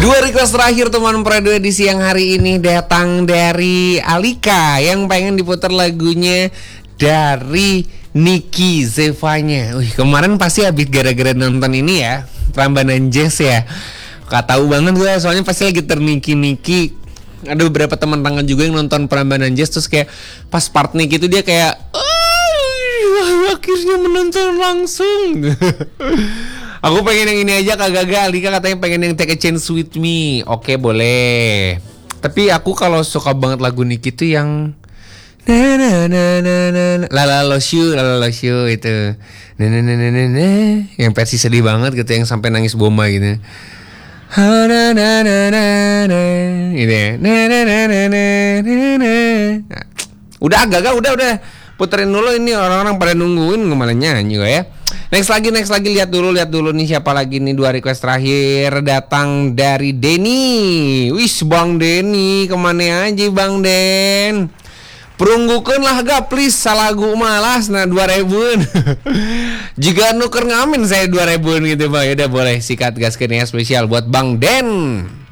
Dua request terakhir teman Prado di siang hari ini datang dari Alika yang pengen diputar lagunya dari Niki Zevanya. Kemarin pasti habis gara-gara nonton ini ya, Prambanan Jazz ya. Gak tahu banget gue, soalnya pasti lagi terniki-niki. Ada beberapa teman tangan juga yang nonton Prambanan Jazz, terus kayak pas part Niki itu dia kayak akhirnya menonton langsung. Aku pengen yang ini aja Kak Gaga. Alika katanya pengen yang Take a Chance With Me. Oke, boleh. Tapi aku kalau suka banget lagu Niki tuh yang na na na na na Lala Loves You itu. Na na na na na yang versi sedih banget gitu, yang sampai nangis bomba gitu. Na na na na na ini. Na na na na na. Udah Gaga, udah. Puterin dulu, ini orang-orang pada nungguin malah nyanyi ya. Next lagi lihat dulu nih siapa lagi nih. Dua request terakhir datang dari Denny. Wis Bang Denny, kemana aja Bang Den? Perunggukeun lah ga please salagu malas nah 2000. Jika nuker ngamin saya 2000 gitu Bang. Ya udah boleh sikat gaskeun ya spesial buat Bang Den.